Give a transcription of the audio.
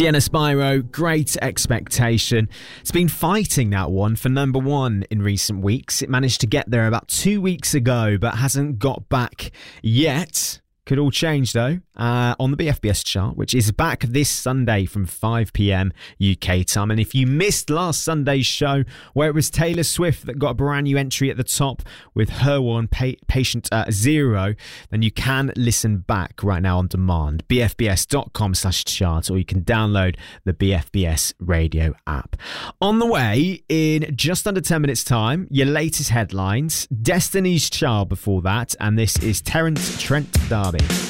Sienna Spyro, Great Expectation. It's been fighting that one for number one in recent weeks. It managed to get there about 2 weeks ago, but hasn't got back yet. Could all change though on the BFBS chart, which is back this Sunday from 5 p.m. UK time. And if you missed last Sunday's show, where it was Taylor Swift that got a brand new entry at the top with her one, Patient Zero, then you can listen back right now on demand. bfbs.com/chart, or you can download the BFBS radio app. On the way, in just under 10 minutes time, your latest headlines, Destiny's Child before that, and this is Terence Trent D'Arby.